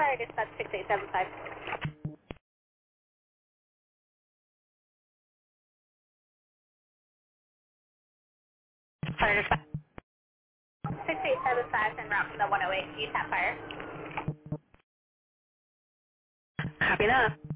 Fire dispatch 6875. Fire dispatch 6875 en route to the 108 UTAP fire. Copy that.